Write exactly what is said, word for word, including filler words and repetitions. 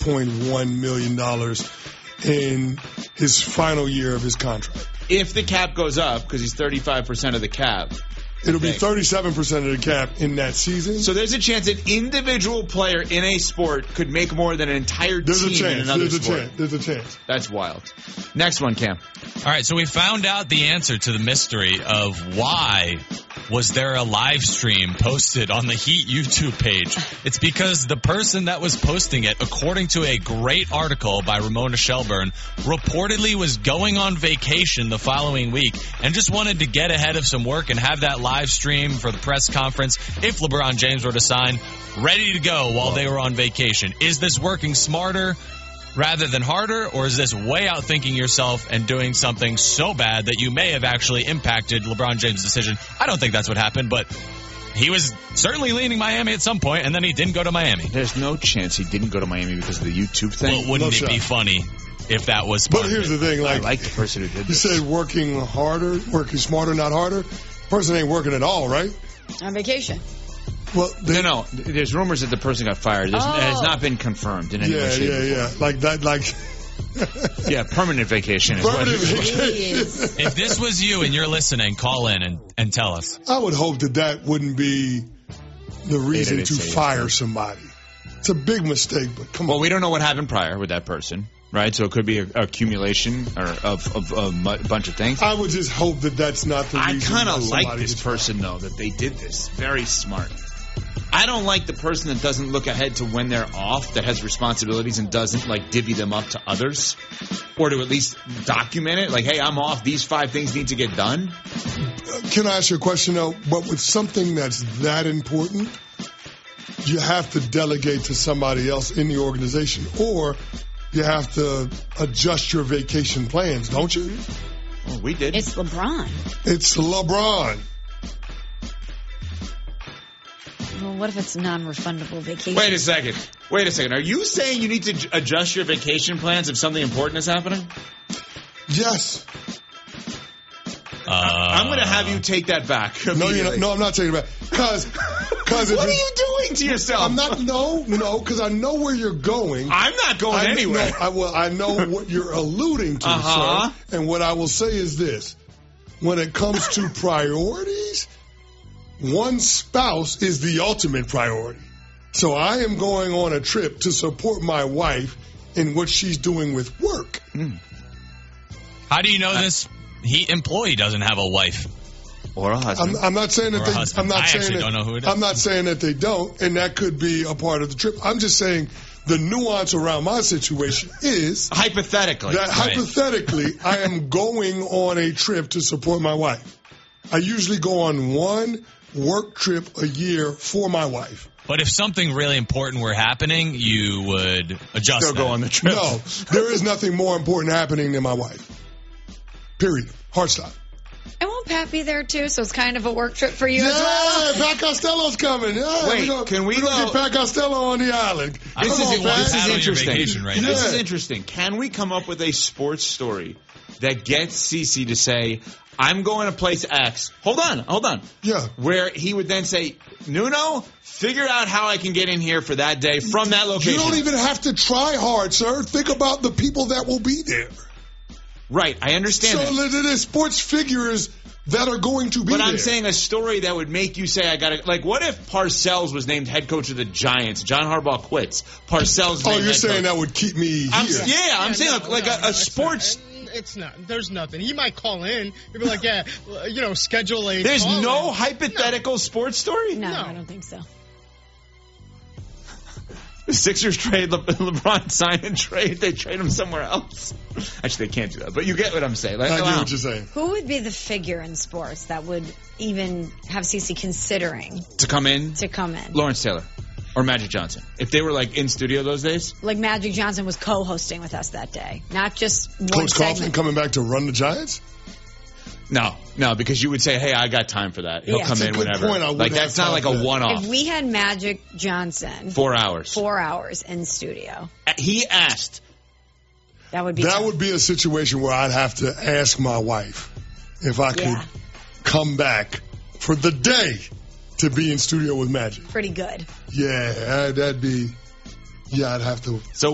point one million dollars in his final year of his contract. If the cap goes up, because he's thirty-five percent of the cap. It'll be thirty-seven percent of the cap in that season. So there's a chance an individual player in a sport could make more than an entire There's team a chance. in another There's sport. a chance. There's a chance. That's wild. Next one, Cam. All right, so we found out the answer to the mystery of why was there a live stream posted on the Heat YouTube page. It's because the person that was posting it, according to a great article by Ramona Shelburne, reportedly was going on vacation the following week and just wanted to get ahead of some work and have that live stream for the press conference if LeBron James were to sign, ready to go while they were on vacation. Is this working smarter rather than harder, or is this way out thinking yourself and doing something so bad that you may have actually impacted LeBron James' decision? I don't think that's what happened, but he was certainly leaning Miami at some point, and then he didn't go to Miami. There's no chance he didn't go to Miami because of the YouTube thing. Well, wouldn't No it shot. be funny if that was But part here's of the it? thing, I like, like the person who did you this. said working harder, working smarter, not harder. Person ain't working at all, right? On vacation. Well, they, No, no. There's rumors that the person got fired. There's, Oh. It has not been confirmed in any way, yeah, shape, yeah, or yeah. Like that, like form. Yeah, permanent vacation is what permanent it is. vacation. If this was you and you're listening, call in and, and tell us. I would hope that that wouldn't be the reason didn't to say yes, fire no. somebody. It's a big mistake, but come Well, on. we don't know what happened prior with that person, right? So it could be an accumulation or of, of, of a bunch of things. I would just hope that that's not the I reason. kind why of like somebody this gets fired. person, though, that they did this. Very smart. I don't like the person that doesn't look ahead to when they're off, that has responsibilities and doesn't, like, divvy them up to others. Or to at least document it. Like, hey, I'm off. These five things need to get done. Can I ask you a question, though? But with something that's that important, you have to delegate to somebody else in the organization, or you have to adjust your vacation plans, don't you? Well, we did. It's LeBron. It's LeBron. Well, what if it's non-refundable vacation? Wait a second. Wait a second. Are you saying you need to j- adjust your vacation plans if something important is happening? Yes. Uh, I'm going to have you take that back. No, you're not, immediately. no, I'm not taking it back. Because, because What are you doing to yourself? I'm not. No, no, because I know where you're going. I'm not going I, anywhere. No, I, well, I know what you're alluding to, Uh-huh. sir. And what I will say is this. When it comes to priorities, one spouse is the ultimate priority. So I am going on a trip to support my wife in what she's doing with work. How do you know this Heat employee doesn't have a wife? Or a husband. I'm, I'm not saying that Or a they. husband. I'm not I saying actually that, don't know who it is. I'm not saying that they don't, and that could be a part of the trip. I'm just saying the nuance around my situation is Hypothetically. that Right. hypothetically, I am going on a trip to support my wife. I usually go on one work trip a year for my wife. But if something really important were happening, you would adjust Still that. go on the trip. No, there is nothing more important happening than my wife. Period. Hard stop. And won't Pat be there too? So it's kind of a work trip for you as well. Yeah, Pat Costello's coming. Yeah, Wait, we gonna, can we we're gonna go- get Pat Costello on the island? I This Come is, on, you want this Pat is on your interesting. vacation right This now. is Yeah. interesting. Can we come up with a sports story that gets Cece to say, I'm going to place X. Hold on, hold on. Yeah. Where he would then say, Nuno, figure out how I can get in here for that day from that location. You don't even have to try hard, sir. Think about the people that will be there. Right, I understand So that. there's sports figures that are going to be But there. I'm saying a story that would make you say, I got to, like, what if Parcells was named head coach of the Giants? John Harbaugh quits. Parcells Oh, named you're head saying coach. that would keep me I'm, here. yeah, I'm Yeah, saying no, like, like no, a, no, a it's sports. not. It's not. There's nothing. He might call in. He'd be like, yeah, you know, schedule a. There's call no in. hypothetical sports story? No, No. I don't think so. The Sixers trade Le- LeBron, sign and trade. They trade him somewhere else. Actually, they can't do that. But you get what I'm saying. Like, I get wow. what you're saying. Who would be the figure in sports that would even have Cece considering To come in, to come in? Lawrence Taylor or Magic Johnson. If they were like in studio those days, Like Magic Johnson was co-hosting with us that day, not just one Coach Coughlin segment. coming back to run the Giants? no, no, because you would say, "Hey, I got time for that. He'll Yeah. come That's in a good whenever." point. I would Like have that's not time like for a that. one-off. If we had Magic Johnson Four hours. four hours in studio, He asked. that would be That tough. would be a situation where I'd have to ask my wife if I could Yeah. come back for the day to be in studio with Magic. pretty good. Yeah, that'd be, yeah, I'd have to So